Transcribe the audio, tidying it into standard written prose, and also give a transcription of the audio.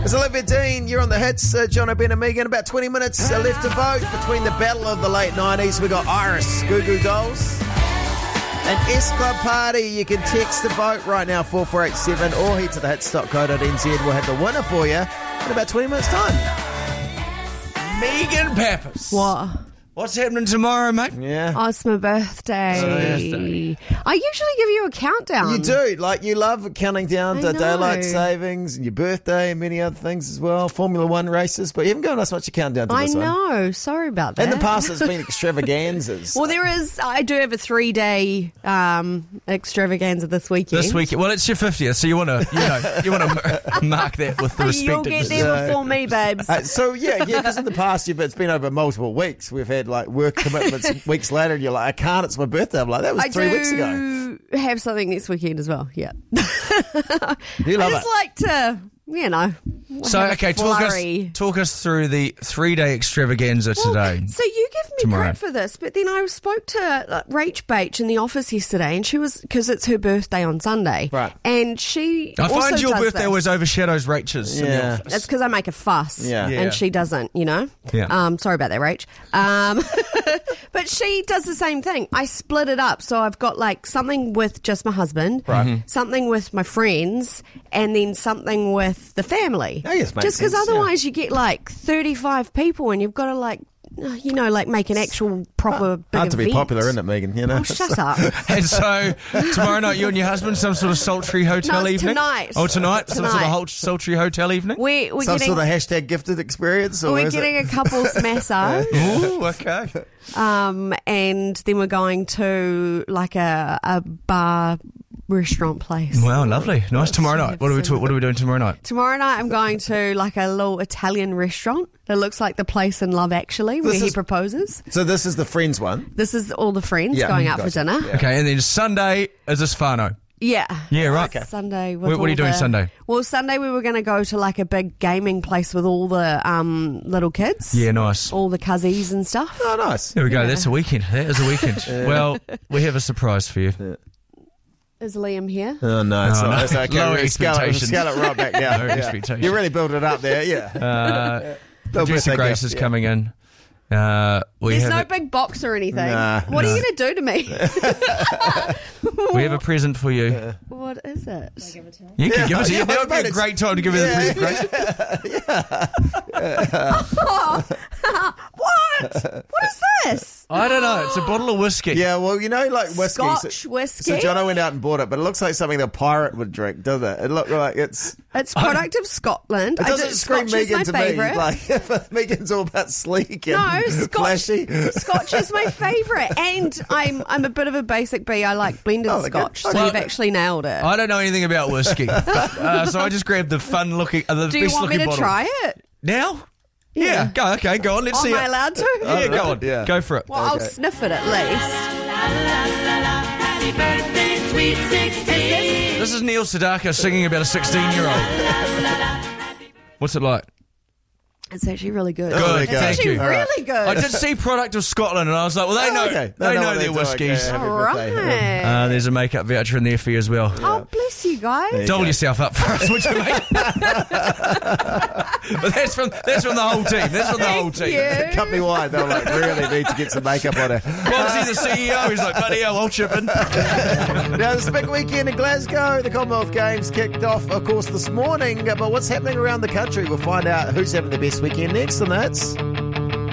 It's Olivia Dean. You're on the hits. John O'Brien and Megan. About 20 minutes left to vote between the battle of the late 90s. We got Iris, Goo Goo Dolls, and S Club Party. You can text the vote right now, 4487, or head to the hits.co.nz. We'll have the winner for you in about 20 minutes' time. Megan Pappas. What? What's happening tomorrow, mate? Yeah. Oh, it's my birthday. I usually give you a countdown. You do. Like, you love counting down I to know. daylight savings and your birthday and many other things as well. Formula One races. But you haven't given us much of a countdown to I this one. know. Sorry about that. In the past, it's been extravaganzas. Well, I do have a 3-day extravaganza this weekend. This weekend. Well, it's your 50th, so you want to mark that with the respect. You'll get there before me, babes. Because in the past, it's been over multiple weeks. We've had like work commitments weeks later, and you're like, I can't, it's my birthday. I'm like, that was 3 weeks ago. I have something next weekend as well, yeah. You love I just it. like to, So, have a okay, flurry. talk us through the 3-day extravaganza today. So you give me Tomorrow. crap for this, but then I spoke to Rach Bache in the office yesterday, and she was, because it's her birthday on Sunday, Right. and she I also find your does birthday this. always overshadows Rachel's. in the Yeah. office. It's because I make a fuss, Yeah. Yeah. and she doesn't, Yeah. Sorry about that, Rach. But she does the same thing. I split it up, so I've got like something with just my husband, something with my friends, and then something with the family. Oh, yes, makes just because sense, otherwise you get like 35 people, and you've got to like make an actual proper big Hard to be event. popular, isn't it, Megan? You know? Oh, shut up. And so tomorrow night, you and your husband, some sort of sultry hotel No, it's evening. tonight. Oh, tonight, some sort Tonight. of sultry hotel evening. We're Some getting, sort of hashtag gifted experience? Or we're is getting it? a couple's massage. Ooh, okay. And then we're going to like a bar restaurant place. Wow, lovely, nice. Tomorrow night, what are we doing tomorrow night? Tomorrow night I'm going to like a little Italian restaurant that looks like the place in Love Actually where he proposes. So this is the Friends one. This is all the friends Yeah, going out for gotcha. dinner. Yeah. Okay, and then Sunday is this Fano. Yeah. Yeah, right. Okay. Sunday. With What are you all doing the- Sunday? Well, Sunday we were going to go to like a big gaming place with all the little kids. Yeah, nice. All the cuzzies and stuff. Oh, nice. There we go. Yeah. That's a weekend. That is a weekend. Well, we have a surprise for you. Is Liam here? Oh, no. It's No, not. no. It's okay. Lower We're expectations. Scale it right back down. Lower expectations. You really built it up there, yeah. Producer birthday Grace gift, is yeah. coming in. We There's have no a, big box or anything. Nah, What are you going to do to me? we have a present for you. What is it? You can give it to you. yeah, That would be a but great time to give it the present, Grace. What? What is this? I don't know. It's a bottle of whiskey. Yeah, well, like whiskey. Scotch whiskey? So Jono went out and bought it, but it looks like something a pirate would drink, doesn't it? It looks like it's... It's product of Scotland. It doesn't scream Scotch is Megan my to favourite. me. Like, Megan's all about sleek and No, flashy. Scotch is my favourite, and I'm a bit of a basic bee. I like blended Oh, they're good. Scotch, so Okay. you've actually nailed it. I don't know anything about whiskey, so I just grabbed the fun-looking, the Do you best want me looking to bottle. try it? Now? Yeah. Go on. Let's see Am I it. allowed to? Yeah, go on. Yeah. Go for it. Well, I'll sniff it at least. Happy birthday, sweet 16. This is Neil Sedaka singing about a 16-year-old. What's it like? It's actually really good. Oh, there you It's go. actually Thank you. really good. I did see product of Scotland, and I was like, well, they know, okay. they know what their they're doing. whiskies. Yeah, happy All birthday. right. There's a makeup voucher in there for you as well. Oh, bless you guys. Doll yourself up for us, would you, mate? But that's from the whole team. That's from the whole Thank team. you. Company wide, they'll like really need to get some makeup on her. Quansi, the CEO, he's like, buddy, I'll chip in. Now, it's a big weekend in Glasgow. The Commonwealth Games kicked off, of course, this morning. But what's happening around the country? We'll find out who's having the best weekend next, and that's...